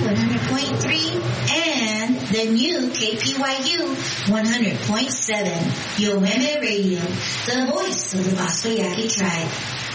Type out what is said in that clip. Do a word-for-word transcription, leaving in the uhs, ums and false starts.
one hundred point three, and the new K P Y U one hundred point seven. Yoeme Radio, the voice of the Bosco Yaqui tribe.